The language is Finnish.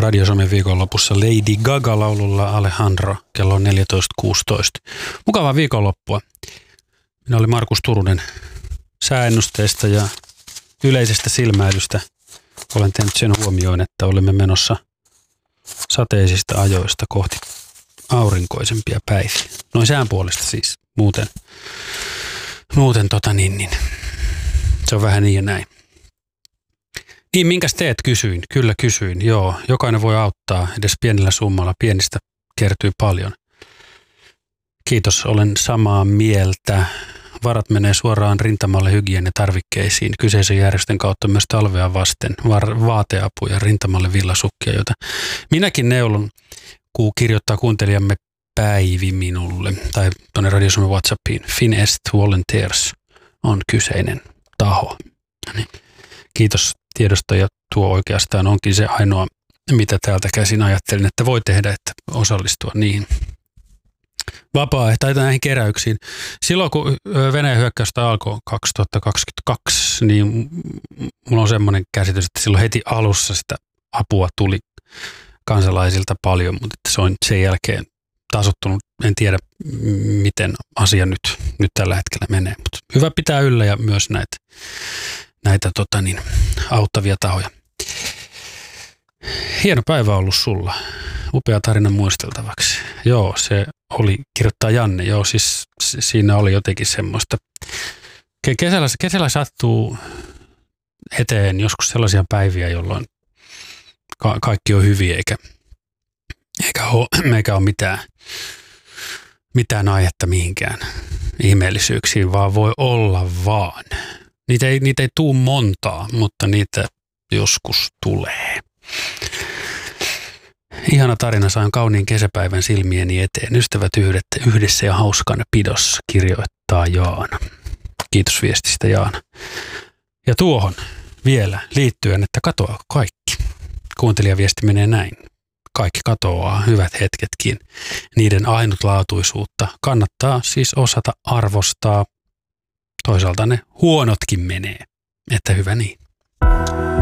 Radio Suomen viikonlopussa Lady Gaga-laululla Alejandro, kello on 14.16. Mukavaa viikonloppua. Minä olin Markus Turunen sääennusteesta ja yleisestä silmäilystä. Olen tehnyt sen huomioon, että olemme menossa sateisista ajoista kohti aurinkoisempia päiviä. Noin sään puolesta siis. Muuten se on vähän niin ja näin. Niin, minkäs teet, kysyin. Kyllä kysyin, joo. Jokainen voi auttaa edes pienellä summalla. Pienistä kertyy paljon. Kiitos, olen samaa mieltä. Varat menee suoraan rintamalle hygieniatarvikkeisiin. Kyseisen järjestön kautta myös talvea vasten. Vaateapuja, rintamalle villasukkia, joita minäkin neulon, kun kirjoittaa kuuntelijamme Päivi minulle. Tai tuonne Radio Suomen WhatsAppiin. Finest Volunteers on kyseinen taho. Niin. Kiitos tiedosta, ja tuo oikeastaan onkin se ainoa, mitä täältä käsin ajattelin, että voi tehdä, että osallistua niihin vapaaehtoihin näihin keräyksiin. Silloin kun Venäjän hyökkäystä alkoi 2022, niin mulla on semmoinen käsitys, että silloin heti alussa sitä apua tuli kansalaisilta paljon, mutta se on sen jälkeen tasottunut. En tiedä, miten asia nyt tällä hetkellä menee, mutta hyvä pitää yllä ja myös näitä auttavia tahoja. Hieno päivä ollut sulla. Upea tarina muisteltavaksi. Joo, se oli, kirjoittaa Janne. Joo, siis siinä oli jotenkin semmoista. Kesällä sattuu eteen joskus sellaisia päiviä, jolloin kaikki on hyviä eikä ole mitään aihetta mihinkään ihmeellisyyksiin, vaan voi olla vaan. Niitä ei tule montaa, mutta niitä joskus tulee. Ihana tarina, sain kauniin kesäpäivän silmieni eteen. Ystävät yhdessä ja hauskan pidossa, kirjoittaa Jaana. Kiitos viestistä, Jaana. Ja tuohon vielä liittyen, että katoaa kaikki. Kuuntelijaviesti menee näin. Kaikki katoaa, hyvät hetketkin. Niiden ainutlaatuisuutta kannattaa siis osata arvostaa. Toisaalta ne huonotkin menee, että hyvä niin.